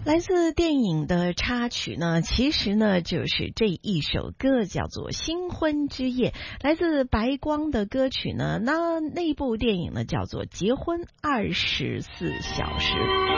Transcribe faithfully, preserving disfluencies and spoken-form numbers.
来自电影的插曲呢，其实呢就是这一首歌，叫做《新婚之夜》，来自白光的歌曲呢，那那部电影呢叫做《结婚二十四小时》。